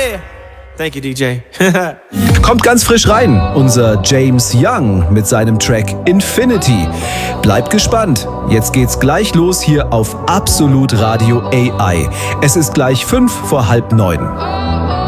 Yeah. Thank you, DJ. Kommt ganz frisch rein, unser James Young mit seinem Track Infinity. Bleibt gespannt, jetzt geht's gleich los hier auf Absolut Radio AI. Es ist gleich 8:55.